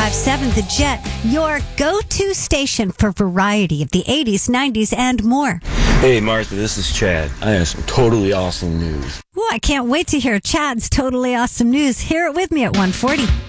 105.7 The Jet, your go-to station for variety of the 80s, 90s, and more. Hey, Martha, this is Chad. I have some totally awesome news. Well, I can't wait to hear Chad's totally awesome news. Hear it with me at 1:40.